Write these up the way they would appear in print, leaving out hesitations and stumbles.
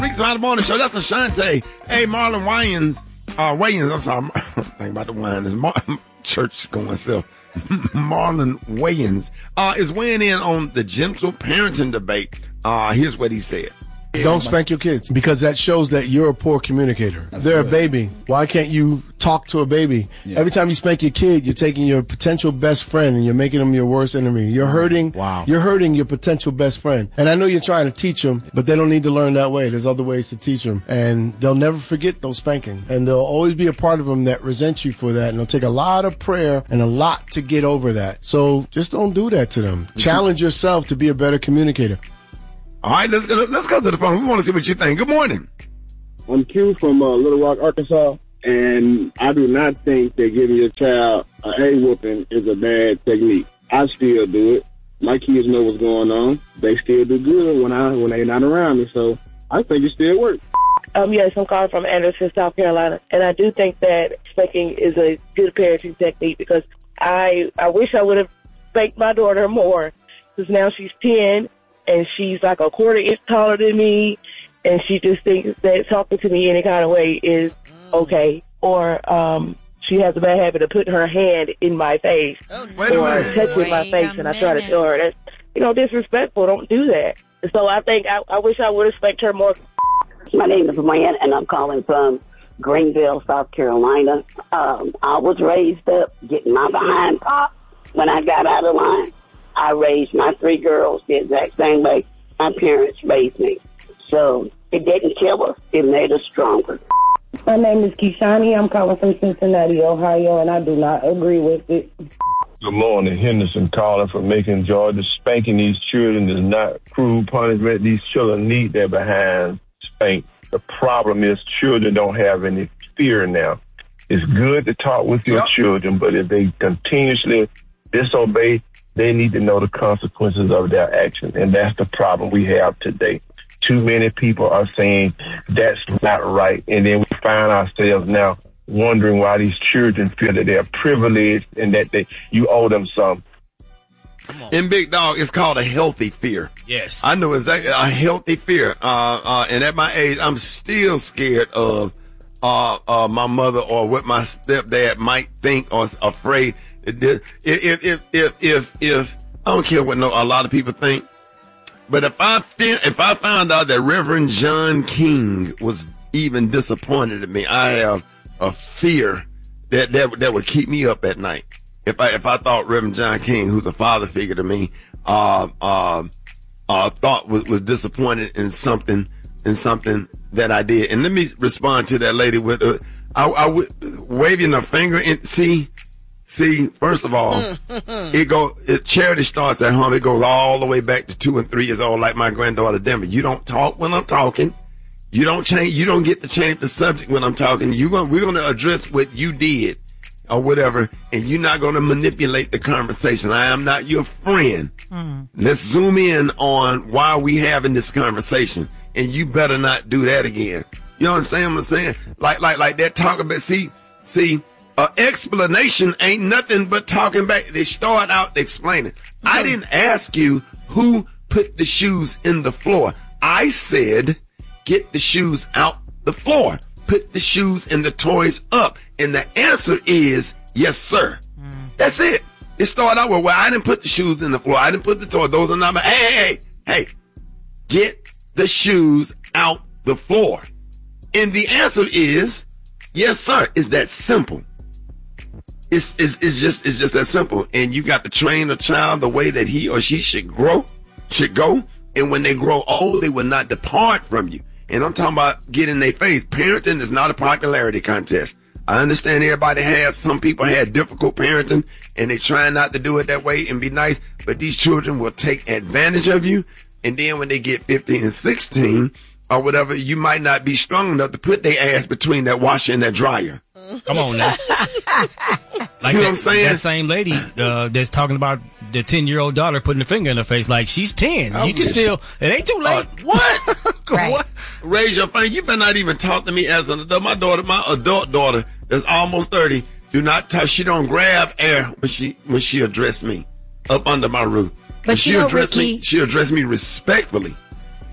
Freaks Around the Morning Show. That's Ashante. Hey, Marlon Wayans. I'm sorry. Think about the wine. It's church going self. Marlon Wayans is weighing in on the gentle parenting debate. Here's what he said. Don't spank your kids because that shows that you're a poor communicator. They're a baby. Why can't you talk to a baby? Yeah. Every time you spank your kid, you're taking your potential best friend and you're making them your worst enemy. You're hurting. Wow. You're hurting your potential best friend. And I know you're trying to teach them, but they don't need to learn that way. There's other ways to teach them. And they'll never forget those spankings. And there'll always be a part of them that resents you for that. And it'll take a lot of prayer and a lot to get over that. So just don't do that to them. Challenge yourself to be a better communicator. All right, let's go to the phone. We want to see what you think. Good morning. I'm Q from Little Rock, Arkansas, and I do not think that giving your child a A-whooping is a bad technique. I still do it. My kids know what's going on. They still do good when they're not around me, so I think it still works. Yes, I'm calling from Anderson, South Carolina, and I do think that spanking is a good parenting technique because I wish I would have spanked my daughter more because now she's 10. And she's like a quarter inch taller than me, and she just thinks that talking to me any kind of way is okay. Or she has a bad habit of putting her hand in my face or touching my face, and I try to tell her that's, disrespectful. Don't do that. So I think I wish I would have spanked her more. My name is Ryan, and I'm calling from Greenville, South Carolina. I was raised up getting my behind popped when I got out of line. I raised my 3 girls the exact same way my parents raised me. So it didn't kill us. It made us stronger. My name is Kishani. I'm calling from Cincinnati, Ohio, and I do not agree with it. Good morning. Henderson calling from Macon, Georgia. Spanking these children is not cruel punishment. These children need their behind spanked. The problem is children don't have any fear now. It's good to talk with your children, but if they continuously disobey, they need to know the consequences of their action, and that's the problem we have today. Too many people are saying that's not right, and then we find ourselves now wondering why these children feel that they're privileged and that you owe them some. In Big Dog, it's called a healthy fear. Yes. I know exactly a healthy fear. And at my age, I'm still scared of my mother or what my stepdad might think or afraid. If I don't care what a lot of people think, but if I found out that Reverend John King was even disappointed in me, I have a fear that would keep me up at night. If I thought Reverend John King, who's a father figure to me, thought was disappointed in something that I did. And let me respond to that lady with waving a finger and See, first of all, charity starts at home. It goes all the way back to 2 and 3 years old, like my granddaughter Denver. You don't talk when I'm talking. You don't change. You don't get to change the subject when I'm talking. We're going to address what you did or whatever, and you're not going to manipulate the conversation. I am not your friend. Let's zoom in on why we having this conversation, and you better not do that again. You know what I'm saying? Like that talk about, see, explanation ain't nothing but talking back. They start out explaining. I didn't ask you who put the shoes in the floor. I said, get the shoes out the floor. Put the shoes and the toys up. And the answer is, yes, sir. That's it. It started out with, well, I didn't put the shoes in the floor. I didn't put the toys. Those are not my, hey, get the shoes out the floor. And the answer is, yes, sir. It's that simple. It's just that simple. And you got to train a child the way that he or she should go. And when they grow old, they will not depart from you. And I'm talking about get in their face. Parenting is not a popularity contest. I understand some people had difficult parenting and they try not to do it that way and be nice, but these children will take advantage of you. And then when they get 15 and 16 or whatever, you might not be strong enough to put their ass between that washer and that dryer. Come on now. See what I'm saying? That same lady that's talking about the 10-year-old daughter putting a finger in her face like she's 10. You can still, it ain't too late. What? Right. What? Raise your finger. You better not even talk to me as an adult. My adult daughter that's almost 30, do not touch. She don't grab air when she address me up under my roof. But she address me respectfully.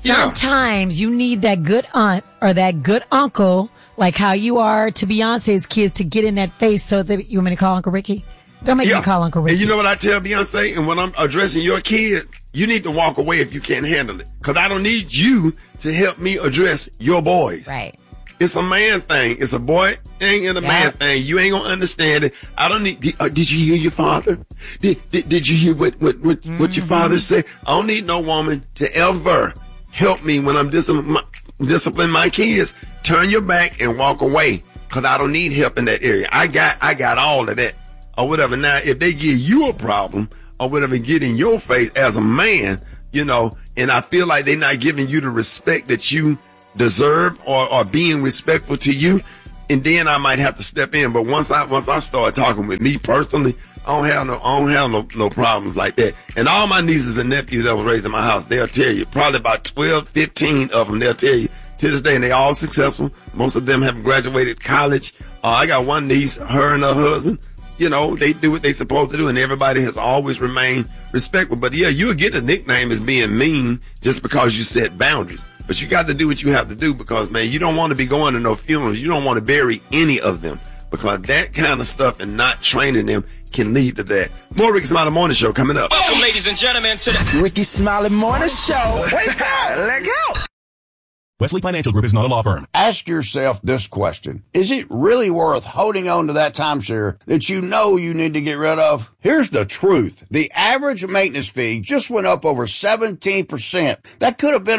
Sometimes you need that good aunt or that good uncle, like how you are to Beyonce's kids, to get in that face so that you want me to call Uncle Ricky? Don't make me call Uncle Ricky. And you know what I tell Beyonce? And when I'm addressing your kids, you need to walk away if you can't handle it. Because I don't need you to help me address your boys. Right. It's a man thing. It's a boy thing and a man thing. You ain't gonna understand it. I don't need. Did you hear your father? Did you hear what your father said? I don't need no woman to ever help me when I'm disciplining my kids. Turn your back and walk away, cause I don't need help in that area. I got all of that or whatever. Now, if they give you a problem or whatever, get in your face as a man, and I feel like they're not giving you the respect that you deserve or being respectful to you, and then I might have to step in. But once I start talking with me personally, I don't have no problems like that. And all my nieces and nephews that was raised in my house, they'll tell you, probably about 12, 15 of them, they'll tell you to this day, and they all successful. Most of them have graduated college. I got one niece, her and her husband, they do what they supposed to do, and everybody has always remained respectful. But yeah, you'll get a nickname as being mean just because you set boundaries. But you got to do what you have to do, because, man, you don't want to be going to no funerals. You don't want to bury any of them, because that kind of stuff and not training them can lead to that. More Ricky Smiley Morning Show coming up. Welcome, ladies and gentlemen, to the Ricky Smiley Morning Show. Wake up, let go. Wesley Financial Group is not a law firm. Ask yourself this question. Is it really worth holding on to that timeshare that you know you need to get rid of? Here's the truth. The average maintenance fee just went up over 17%. That could have been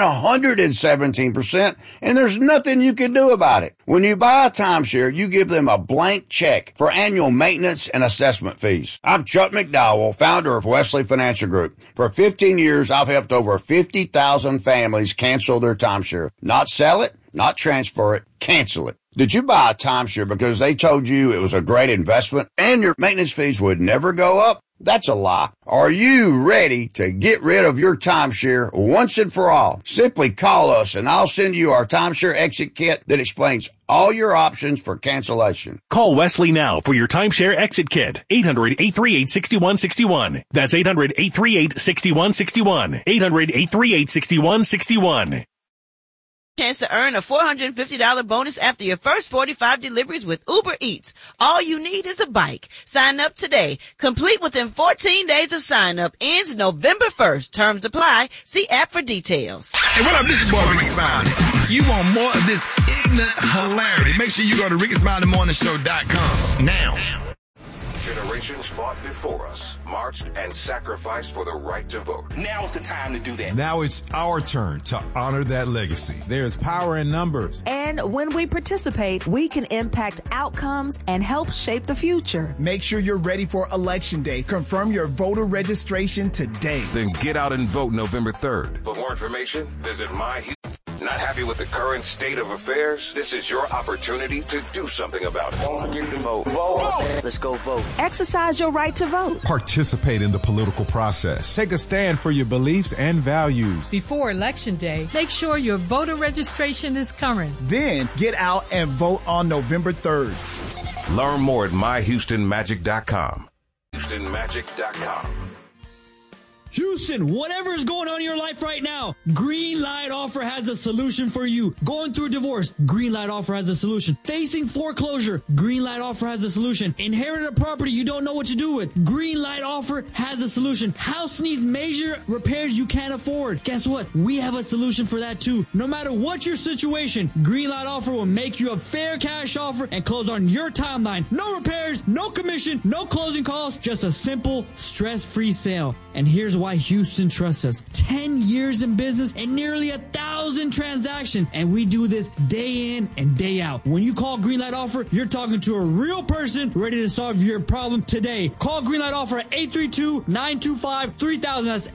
117%, and there's nothing you can do about it. When you buy a timeshare, you give them a blank check for annual maintenance and assessment fees. I'm Chuck McDowell, founder of Wesley Financial Group. For 15 years, I've helped over 50,000 families cancel their timeshare. Not sell it, not transfer it, cancel it. Did you buy a timeshare because they told you it was a great investment and your maintenance fees would never go up? That's a lie. Are you ready to get rid of your timeshare once and for all? Simply call us and I'll send you our timeshare exit kit that explains all your options for cancellation. Call Wesley now for your timeshare exit kit. 800-838-6161. That's 800-838-6161. 800-838-6161. Chance to earn a $450 bonus after your first 45 deliveries with Uber Eats. All you need is a bike. Sign up today. Complete within 14 days of sign up. Ends November 1st. Terms apply. See app for details. Hey, what up? This is your boy Ricky Smiley. You want more of this ignorant hilarity? Make sure you go to RickySmileyMorningShow.com now. Generations fought before us, marched and sacrificed for the right to vote. Now's the time to do that. Now it's our turn to honor that legacy. There's power in numbers. And when we participate, we can impact outcomes and help shape the future. Make sure you're ready for Election Day. Confirm your voter registration today. Then get out and vote November 3rd. For more information, visit MyHouston. Not happy with the current state of affairs? This is your opportunity to do something about it. Don't forget to vote. Vote. Let's go vote. Exercise your right to vote. Participate in the political process. Take a stand for your beliefs and values. Before Election Day, make sure your voter registration is current. Then get out and vote on November 3rd. Learn more at myhoustonmagic.com. HoustonMagic.com. Houston, whatever is going on in your life right now, Green Light Offer has a solution for you. Going through divorce, Green Light Offer has a solution. Facing foreclosure, Green Light Offer has a solution. Inherited a property you don't know what to do with, Green Light Offer has a solution. House needs major repairs you can't afford. Guess what? We have a solution for that too. No matter what your situation, Green Light Offer will make you a fair cash offer and close on your timeline. No repairs, no commission, no closing costs, just a simple, stress-free sale. And here's why Houston trusts us. 10 years in business and nearly 1,000 transactions. And we do this day in and day out. When you call Greenlight Offer, you're talking to a real person ready to solve your problem today. Call Greenlight Offer at 832-925-3000. That's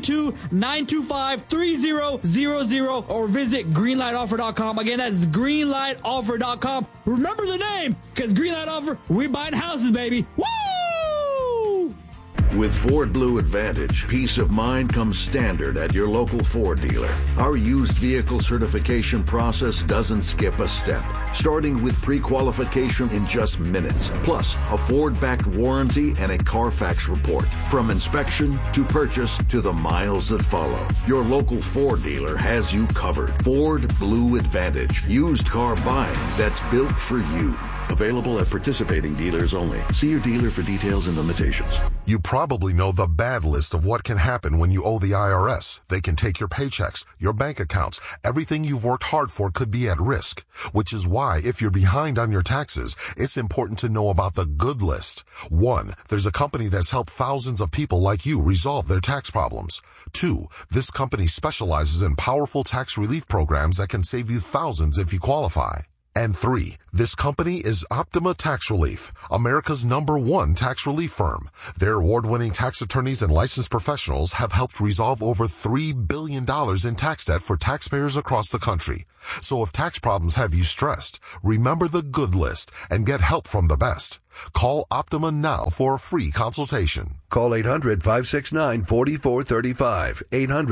832-925-3000 or visit greenlightoffer.com. Again, that's greenlightoffer.com. Remember the name, because Greenlight Offer, we're buying houses, baby. Woo! With Ford Blue Advantage, peace of mind comes standard at your local Ford dealer. Our used vehicle certification process doesn't skip a step, starting with pre-qualification in just minutes, plus a Ford-backed warranty and a Carfax report. From inspection to purchase to the miles that follow, your local Ford dealer has you covered. Ford Blue Advantage, used car buying that's built for you. Available at participating dealers only. See your dealer for details and limitations. You probably know the bad list of what can happen when you owe the IRS. They can take your paychecks, your bank accounts. Everything you've worked hard for could be at risk, which is why if you're behind on your taxes, it's important to know about the good list. 1, there's a company that's helped thousands of people like you resolve their tax problems. 2, this company specializes in powerful tax relief programs that can save you thousands if you qualify. And 3, this company is Optima Tax Relief, America's #1 tax relief firm. Their award-winning tax attorneys and licensed professionals have helped resolve over $3 billion in tax debt for taxpayers across the country. So if tax problems have you stressed, remember the good list and get help from the best. Call Optima now for a free consultation. Call 800-569-4435.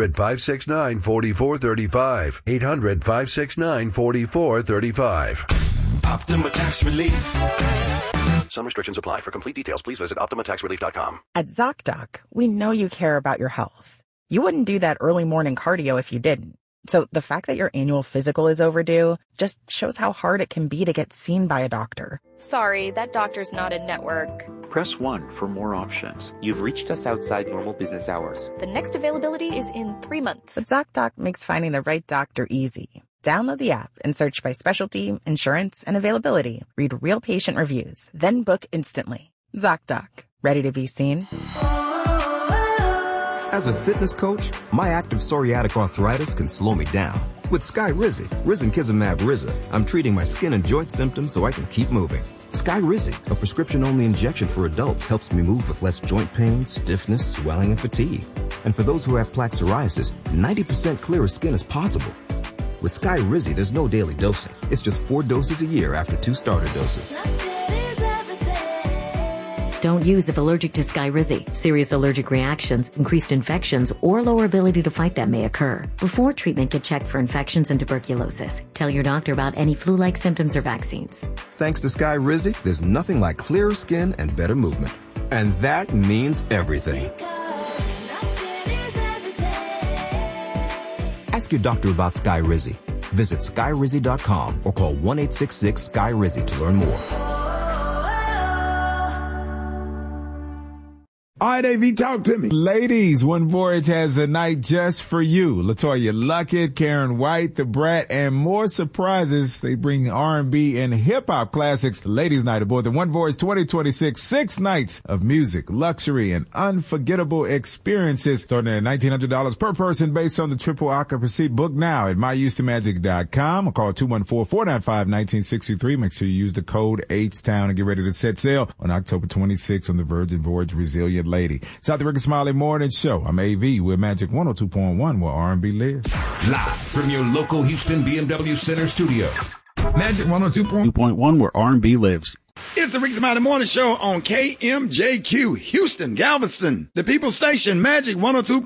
800-569-4435. 800-569-4435. Optima Tax Relief. Some restrictions apply. For complete details, please visit OptimaTaxRelief.com. At ZocDoc, we know you care about your health. You wouldn't do that early morning cardio if you didn't. So the fact that your annual physical is overdue just shows how hard it can be to get seen by a doctor. Sorry, that doctor's not in network. Press 1 for more options. You've reached us outside normal business hours. The next availability is in 3 months. But ZocDoc makes finding the right doctor easy. Download the app and search by specialty, insurance, and availability. Read real patient reviews, then book instantly. ZocDoc. Ready to be seen? As a fitness coach, my active psoriatic arthritis can slow me down. With Skyrizi, Risankizumab Riza, I'm treating my skin and joint symptoms so I can keep moving. Skyrizi, a prescription-only injection for adults, helps me move with less joint pain, stiffness, swelling, and fatigue. And for those who have plaque psoriasis, 90% clearer skin is possible. With Skyrizi, there's no daily dosing. It's just 4 doses a year after 2 starter doses. Don't use if allergic to Skyrizi. Serious allergic reactions, increased infections, or lower ability to fight them may occur. Before treatment, get checked for infections and tuberculosis. Tell your doctor about any flu-like symptoms or vaccines. Thanks to Skyrizi, there's nothing like clearer skin and better movement. And that means everything. Ask your doctor about Skyrizi. Visit Skyrizi.com or call 1-866-SKY-RIZI to learn more. All right, AV, talk to me. Ladies, One Voyage has a night just for you. LaToya Luckett, Karen White, The Brat, and more surprises. They bring R&B and hip-hop classics to Ladies' Night aboard the One Voyage 2026. 6 nights of music, luxury, and unforgettable experiences starting at $1,900 per person based on the triple occupancy. Book now at myhoustonmagic.com or call 214-495-1963. Make sure you use the code H-Town and get ready to set sail on October 26th on the Virgin Voyage Resilient Lady. It's out the Ricky Smiley Morning Show. I'm AV with Magic 102.1 where R&B lives. Live from your local Houston BMW Center studio. Magic 102.1 where R&B lives. It's the Ricky Smiley Morning Show on KMJQ, Houston, Galveston, the People Station, Magic 102.